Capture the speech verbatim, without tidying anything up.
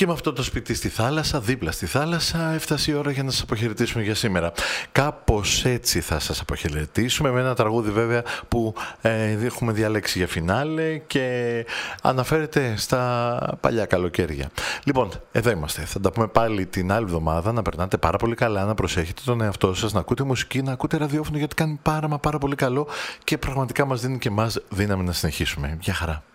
Και με αυτό το σπίτι στη θάλασσα, δίπλα στη θάλασσα, έφτασε η ώρα για να σας αποχαιρετήσουμε για σήμερα. Κάπως έτσι θα σας αποχαιρετήσουμε, με ένα τραγούδι βέβαια που ε, έχουμε διαλέξει για φινάλε και αναφέρεται στα παλιά καλοκαίρια. Λοιπόν, εδώ είμαστε. Θα τα πούμε πάλι την άλλη εβδομάδα. Να περνάτε πάρα πολύ καλά, να προσέχετε τον εαυτό σας, να ακούτε μουσική, να ακούτε ραδιόφωνο, γιατί κάνει πάρα μα πάρα πολύ καλό και πραγματικά μας δίνει και εμάς δύναμη να συνεχίσουμε. Γεια χαρά.